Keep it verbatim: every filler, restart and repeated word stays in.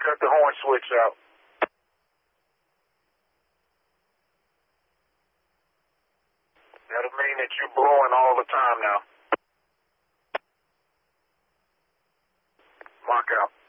cut the horn switch out. That'll mean that you're blowing all the time now. Mark out.